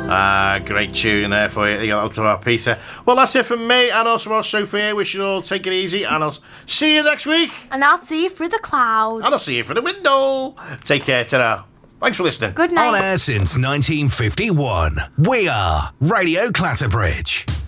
Great tune there for you. Out to our piece there. Well, that's it from me and also our Sophie here. We should all take it easy, and I'll see you next week. And I'll see you through the clouds. And I'll see you through the window. Take care, ta-ra. Thanks for listening. Good night. On air since 1951, we are Radio Clatterbridge.